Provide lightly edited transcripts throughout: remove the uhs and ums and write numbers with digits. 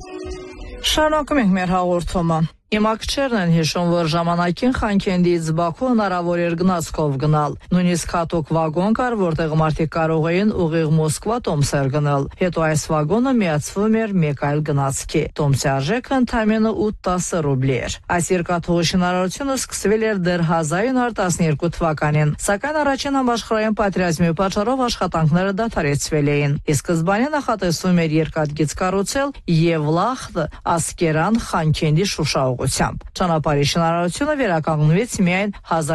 Շարունակում ենք մեր հաղորդումը։ Իմակչերն են հիշում, որ ժամանակին Խանքենդիից Բաքու հնարավոր էր գնացքով գնալ։ Նույնիսկ հատուկ վագոն կար, որտեղ մարդիկ կարող էին ուղիղ Մոսկվա Տոմսեր գնալ։ Հետո այս վագոնը միացվում էր մեկ այլ գնացքի։ Տոմսի արժեքը ընդամենը 8-10 ռուբլի էր։ Այս երկաթուղի շինարարությունը սկսվել էր դեռ 1912 թվականին, սակայն առաջին համաշխարհային պատերազմի պատճառով աշխատանքները դադարեցվել էին։ Իսկ սկզբանե նախատեսվում էր երկաթգիծ կառուցել Եվլախտ, Ասկերան, Խանքենդի, Շուշա Ճանապարհի շինարարությունը վերականգնվեց միայն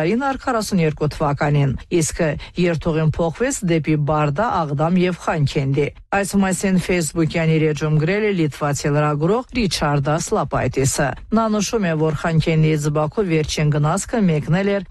1942 թվականին, իսկ երթուղին փոխվեց դեպի Բարդա, Աղդամ եւ Խանքենդի։ Այս մասին Facebook-յան իր էջում գրել է լիտվացի լրագրող Ռիչարդա Սլապայտիսը։ Նա նշում է, որ Խանքենդիից Բաքու վերջին գնացքը մեկնել էր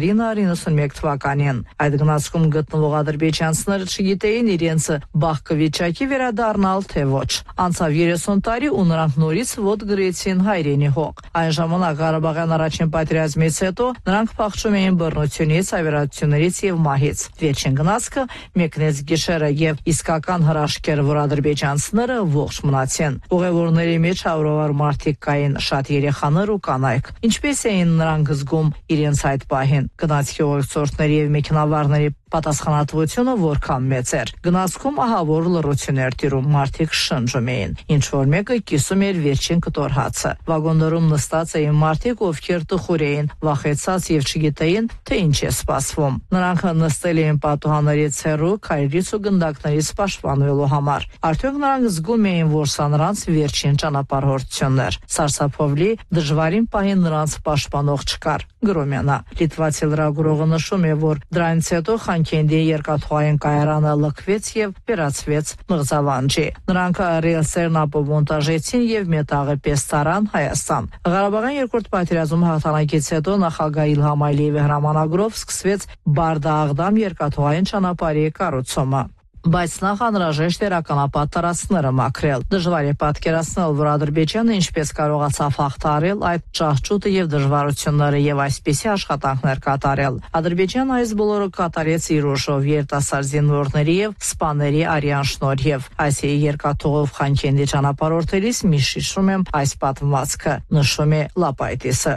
1991 թվականին։ Այդ գնացքում գտնվող ադրբեջանցիները չգիտեին իրենց բախկվիճակի վերադառնալ թե ոչ։ Անցավ 30 տարի ու նրանք նորից ոտ գրեցին հայրենի հող։ Այն ժամանակ Ղարաբաղյան առաջին պատերազմից հետո նրանք փախչում էին բռնությունից, ավերածություններից եւ մահից։ Վերջին գնացքը մեկնեց գիշերը եւ իսկական հրաշք էր, որ ադրբեջանցիները ողջ մնացին։ Ուղևորների մեջ հարյուրավոր մարդիկ կային, շատ երեխաներ ու կանայք։ Ինչպես էին նրանք զգում իրենց այդ պահին։ Գնացքի ուղեկցորդների եւ մեքենավարների պատասխանատվությունը որքան մեծ էր։ Գնացքում ահավոր լռություն էր տիրում, մարդիկ շնջում էին։ Ինչ որ մեկը կիսում էր վերջին կտոր հացը։ Վագոններում նստած էին մարդիկ, ովքեր տխուր էին, վախեցած եւ չգիտեին, թե ինչ է սպասվում։ Նրանք նստել էին պատուհաններից հեռու, քայլից ու գնդակներից պաշտպանվելու համար։ Արդյոք նրանք զգում էին, որ սա նրանց վերջին ճանապարհորդությունն էր։ Սարսափովլի դժվարին պահին նրանց պաշտպանող չկար։ Գրում է նա։ Լիտվացի լրագրողը նշում է, որ դրանից հետո Խանքենդի երկաթուղային կայարանը լքվեց եւ վերածվեց մղձավանջի։ Նրանք ռելսերն ապոմոնտաժեցին եւ մետաղը պես տարան Հայաստան։ Ղարաբաղյան երկրորդ պատերազմում հաղթանակից հետո նախագահ Իլհամ Ալիևի հրամանագրով սկսվեց Բարդա-Աղդամ երկաթուղային ճանապարհի կառուցումը։ Բայց նախ անհրաժեշտ էր ականապատ տարածքները մաքրել։ Դժվար է պատկերացնել, որ Ադրբեջանը ինչպես կարողացավ հաղթահարել այդ ճահճուտը եւ դժվարությունները եւ այսպիսի աշխատանքներ կատարել։ Ադրբեջանը այս բոլորը կատարեց իր ուժով, երիտասարդ զինվորների եւ սպաների արյան շնորհիվ։ Այս երկաթուղով Խանքենդի ճանապարհորդելիս միշտ հիշում եմ այս պատմվածքը, նշում է Լապայտիսը։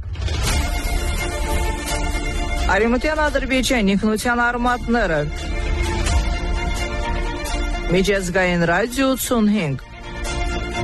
Արևմտյան Ադրբեջանի ինքնության արմատները Միջազգային ռադիո 85